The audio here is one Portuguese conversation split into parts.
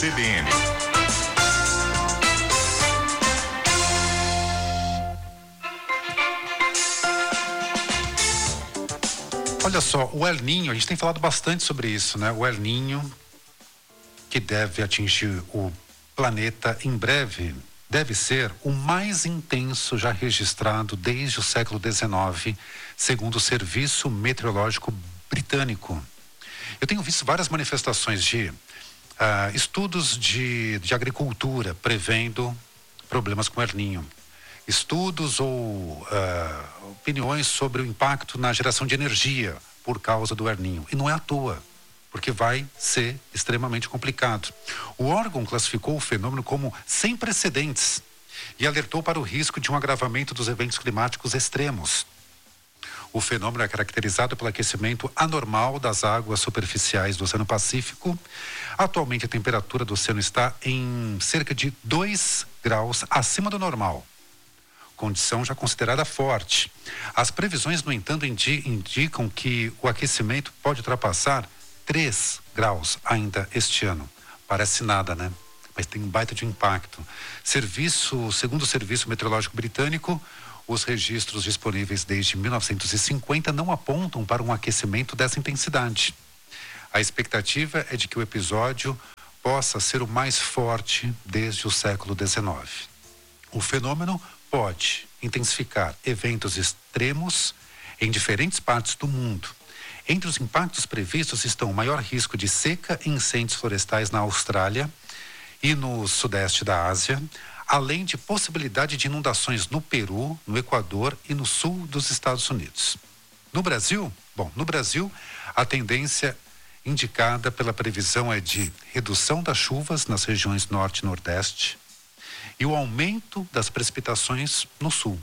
CBN. Olha só, o El Niño, a gente tem falado bastante sobre isso, né? O El Niño, que deve atingir o planeta em breve, deve ser o mais intenso já registrado desde o século XIX, segundo o Serviço Meteorológico Britânico. Eu tenho visto várias manifestações de estudos de agricultura prevendo problemas com o El Niño. Estudos ou opiniões sobre o impacto na geração de energia por causa do El Niño. E não é à toa, porque vai ser extremamente complicado. O órgão classificou o fenômeno como sem precedentes e alertou para o risco de um agravamento dos eventos climáticos extremos. O fenômeno é caracterizado pelo aquecimento anormal das águas superficiais do Oceano Pacífico. Atualmente a temperatura do oceano está em cerca de 2 graus acima do normal. Condição já considerada forte. As previsões, no entanto, indicam que o aquecimento pode ultrapassar 3 graus ainda este ano. Parece nada, né? Mas tem um baita de impacto. Segundo o Serviço Meteorológico Britânico, os registros disponíveis desde 1950 não apontam para um aquecimento dessa intensidade. A expectativa é de que o episódio possa ser o mais forte desde o século XIX. O fenômeno pode intensificar eventos extremos em diferentes partes do mundo. Entre os impactos previstos estão o maior risco de seca e incêndios florestais na Austrália e no sudeste da Ásia, além de possibilidade de inundações no Peru, no Equador e no sul dos Estados Unidos. No Brasil, a tendência indicada pela previsão é de redução das chuvas nas regiões norte e nordeste e o aumento das precipitações no sul.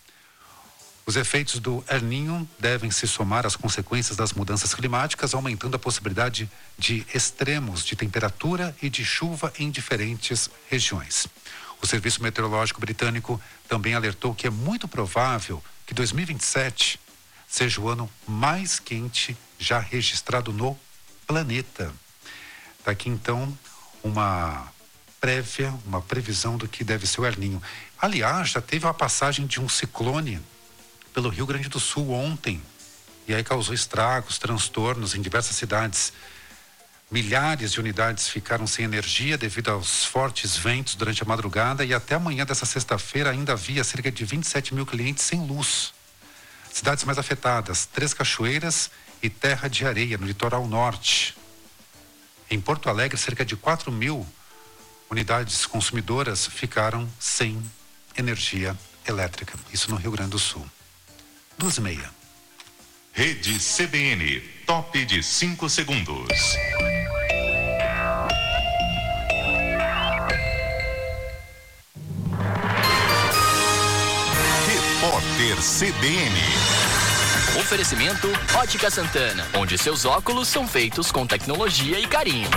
Os efeitos do El Niño devem se somar às consequências das mudanças climáticas, aumentando a possibilidade de extremos de temperatura e de chuva em diferentes regiões. O Serviço Meteorológico Britânico também alertou que é muito provável que 2027 seja o ano mais quente já registrado no planeta. Está aqui então uma previsão do que deve ser o El Niño. Aliás, já teve uma passagem de um ciclone pelo Rio Grande do Sul ontem, e aí causou estragos, transtornos em diversas cidades. Milhares de unidades ficaram sem energia devido aos fortes ventos durante a madrugada, e até amanhã dessa sexta-feira ainda havia cerca de 27 mil clientes sem luz. Cidades mais afetadas: Três Cachoeiras e Terra de Areia, no litoral norte. Em Porto Alegre, cerca de 4 mil unidades consumidoras ficaram sem energia elétrica. Isso no Rio Grande do Sul. 2h30. Rede CBN, top de 5 segundos. Repórter CBN. Oferecimento Ótica Santana, onde seus óculos são feitos com tecnologia e carinho.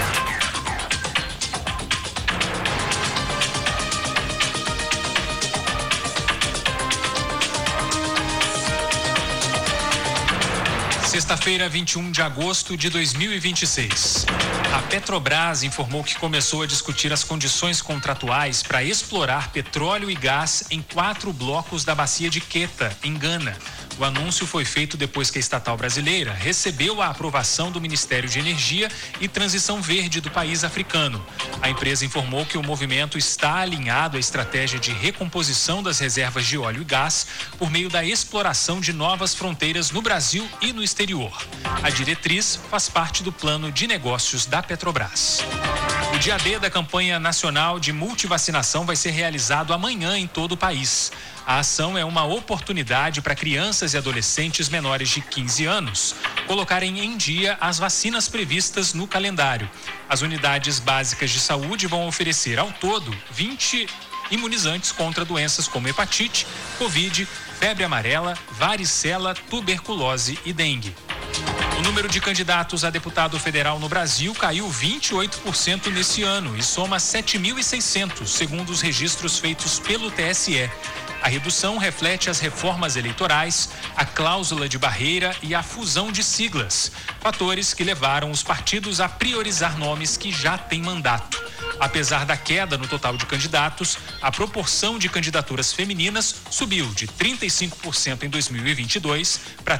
Sexta-feira, 21 de agosto de 2026. A Petrobras informou que começou a discutir as condições contratuais para explorar petróleo e gás em 4 blocos da bacia de Quetta, em Gana. O anúncio foi feito depois que a estatal brasileira recebeu a aprovação do Ministério de Energia e Transição Verde do país africano. A empresa informou que o movimento está alinhado à estratégia de recomposição das reservas de óleo e gás por meio da exploração de novas fronteiras no Brasil e no exterior. A diretriz faz parte do plano de negócios da Petrobras. O dia D da campanha nacional de multivacinação vai ser realizado amanhã em todo o país. A ação é uma oportunidade para crianças e adolescentes menores de 15 anos colocarem em dia as vacinas previstas no calendário. As unidades básicas de saúde vão oferecer ao todo 20 imunizantes contra doenças como hepatite, Covid, febre amarela, varicela, tuberculose e dengue. O número de candidatos a deputado federal no Brasil caiu 28% nesse ano e soma 7.600, segundo os registros feitos pelo TSE. A redução reflete as reformas eleitorais, a cláusula de barreira e a fusão de siglas, fatores que levaram os partidos a priorizar nomes que já têm mandato. Apesar da queda no total de candidatos, a proporção de candidaturas femininas subiu de 35% em 2022 para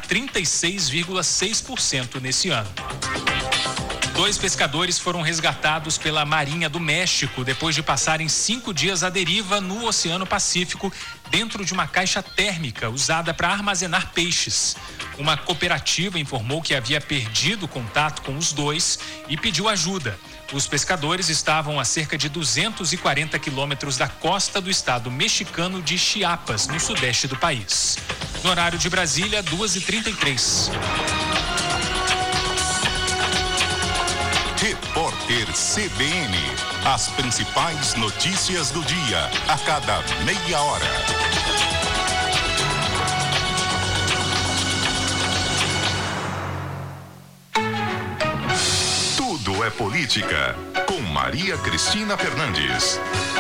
36,6% nesse ano. 2 pescadores foram resgatados pela Marinha do México depois de passarem 5 dias à deriva no Oceano Pacífico, dentro de uma caixa térmica usada para armazenar peixes. Uma cooperativa informou que havia perdido contato com os 2 e pediu ajuda. Os pescadores estavam a cerca de 240 quilômetros da costa do estado mexicano de Chiapas, no sudeste do país. No horário de Brasília, 2h33. Repórter CBN. As principais notícias do dia, a cada meia hora. Tudo é política, com Maria Cristina Fernandes.